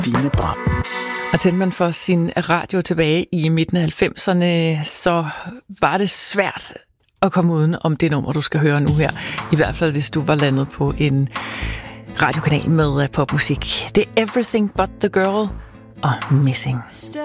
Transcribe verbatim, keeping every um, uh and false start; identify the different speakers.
Speaker 1: Dine Bram.
Speaker 2: Og tændte man for sin radio tilbage i midten af halvfemserne, så var det svært at komme uden om det nummer, du skal høre nu her. I hvert fald, hvis du var landet på en radiokanal med popmusik. Det er Everything But The Girl og Missing.